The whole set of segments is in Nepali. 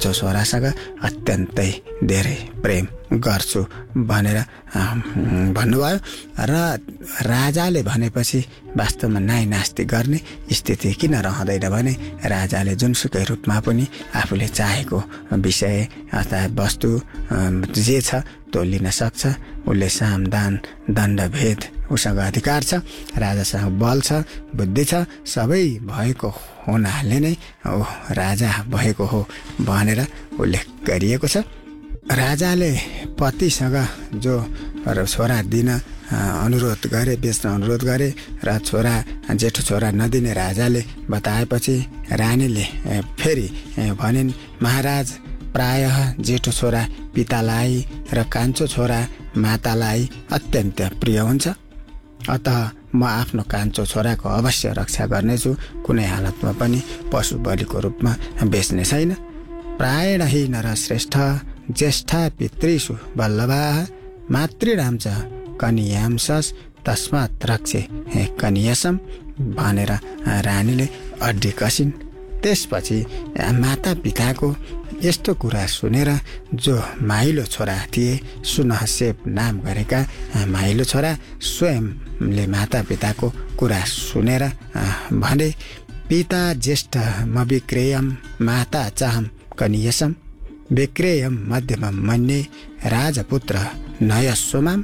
कान्छो छोरासँग अत्यन्तै धेरै प्रेम गर्छु भनेर भन्नुभयो। र राजाले भनेपछि वास्तवमा नाइ नास्ति गर्ने स्थिति किन रहँदैन भने राजाले जुनसुकै रूपमा पनि आफूले चाहेको विषय अथवा वस्तु जे छ त्यो लिन सक्छ। उसले साम दान दण्ड भेद उसँग अधिकार छ, राजासँग बल छ, बुद्धि छ, सबै भएको हुनाले नै राजा भएको हो भनेर उल्लेख गरिएको छ। राजाले पतिसँग जो छोरा दिन अनुरोध गरे, बेच्न अनुरोध गरे र जेठो छोरा नदिने राजाले बताएपछि रानीले फेरि भनिन्, महाराज प्रायः जेठो छोरा पितालाई र कान्छो छोरा मातालाई अत्यन्त प्रिय हुन्छ, अतः म आफ्नो कान्छो छोराको अवश्य रक्षा गर्नेछु, कुनै हालतमा पनि पशु बलिको रूपमा बेच्ने छैन। प्रायण हि नरश्रेष्ठ ज्येष्ठा पितृषु वल्लभाः मातृणाम च कनियांसस् तस्मात् रक्षे कनियसम भनेर रानीले अड्डी कसिन्। त्यसपछि माता पिताको यस्तो कुरा सुनेर जो माइलो छोरा थिए, सुनहसेप नाम गरेका माइलो छोरा स्वयंले माता पिताको कुरा सुनेर भने, पिता ज्येष्ठ म विक्रेयम माता चाहम कनियसम विक्रेयम मध्यमम मन्ये राजपुत्र नयस्वमाम।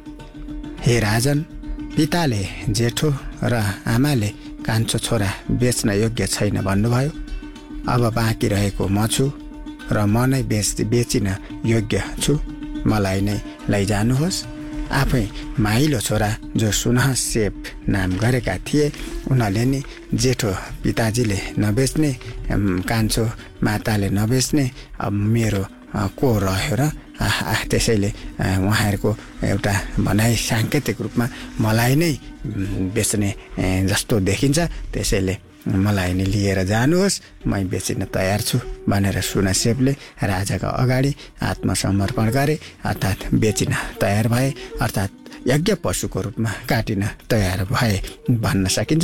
हे राजन, पिताले जेठो र आमाले कान्छो छोरा बेच्न योग्य छैन भन्नुभयो। अब बाँकी रहेको म छु र म नै बेचिन योग्य छु, मलाई नै लैजानुहोस्। आफै माइलो छोरा जो सुनहसेप नाम गरेका थिए, उनीहरूले नि जेठो पिताजीले नबेच्ने, कान्छो माताले नबेच्ने, अब मेरो को रह्यो र त्यसैले उहाँहरूको एउटा भनाइ साङ्केतिक रूपमा मलाई नै बेच्ने जस्तो देखिन्छ, त्यसैले मलाई नै लिएर जानुहोस्, म बेचिन तयार छु भनेर सुनहसेपले राजाको अगाडि आत्मसमर्पण गरे, अर्थात् बेचिन तयार भए, अर्थात् यज्ञ पशुको रूपमा काटिन तयार भए भन्न सकिन्छ।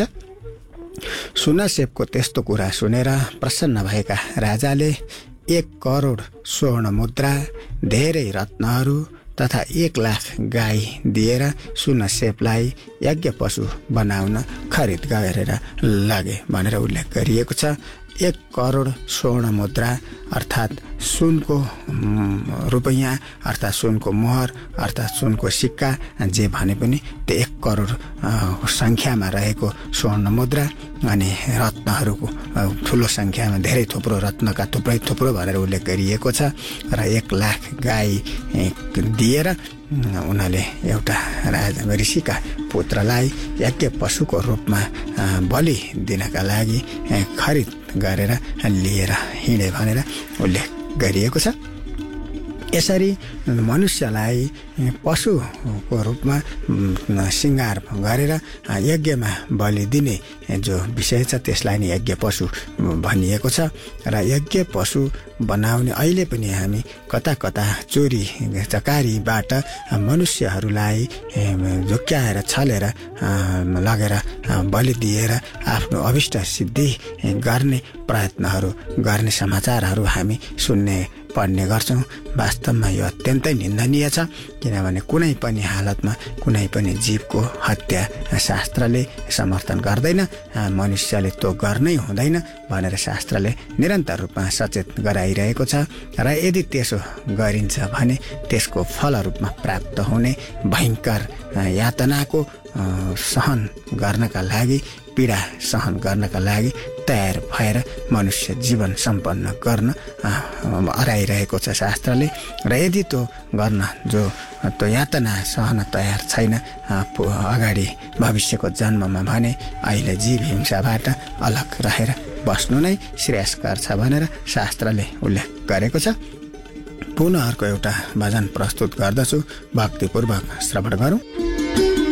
सुनहसेपको त्यस्तो कुरा सुनेर प्रसन्न भएका राजाले 1 करोड स्वर्ण मुद्रा, धेरै रत्नहरू तथा 1 लाख गाई दिएर सुनहसेपलाई यज्ञ पशु बनाउन खरिद गरेर लगे भनेर उल्लेख गरिएको छ। 1 करोड स्वर्ण मुद्रा अर्थात् सुनको रुपैयाँ, अर्थात् सुनको मोहर, अर्थात् सुनको सिक्का, जे भने पनि त्यो 1 करोड सङ्ख्यामा रहेको स्वर्ण मुद्रा अनि रत्नहरूको ठुलो सङ्ख्यामा धेरै थुप्रो रत्नका थुप्रो भनेर उल्लेख गरिएको छ। र 1 लाख गाई दिएर उनीहरूले एउटा ऋषिका पुत्रलाई यज्ञ पशुको रूपमा बलि दिनका लागि खरिद गरेर लिएर हिँडे भनेर उल्लेख गरिएको छ। यसरी मनुष्यलाई पशुको रूपमा सिँगार गरेर यज्ञमा बलि दिने जो विषय छ त्यसलाई नै यज्ञ पशु भनिएको छ। र यज्ञ पशु बनाउने अहिले पनि हामी कता कता चोरी चकारीबाट मनुष्यहरूलाई झुक्क्याएर छलेर लगेर बलि दिएर आफ्नो अभिष्ट सिद्धि गर्ने प्रयत्नहरू गर्ने समाचारहरू हामी सुन्ने पढ्ने गर्छौँ। वास्तवमा यो अत्यन्तै निन्दनीय छ, किनभने कुनै पनि हालतमा कुनै पनि जीवको हत्या शास्त्रले समर्थन गर्दैन, मनुष्यले त्यो गर्नै हुँदैन भनेर शास्त्रले निरन्तर रूपमा सचेत गराइरहेको छ। र यदि त्यसो गरिन्छ भने त्यसको फल रूपमा प्राप्त हुने भयङ्कर यातनाको सहन गर्नका लागि, पीडा सहन गर्नका लागि तयार भएर मनुष्य जीवन सम्पन्न गर्न अराइरहेको छ शास्त्रले। र यदि त्यो गर्न जो त्यो यातना सहन तयार छैन अगाडि भविष्यको जन्ममा भने अहिले जीव हिंसाबाट अलग रहेर बस्नु नै श्रेयस्कर छ भनेर शास्त्रले उल्लेख गरेको छ। पुनः अर्को एउटा भजन प्रस्तुत गर्दछु, भक्तिपूर्वक श्रवण गरौँ।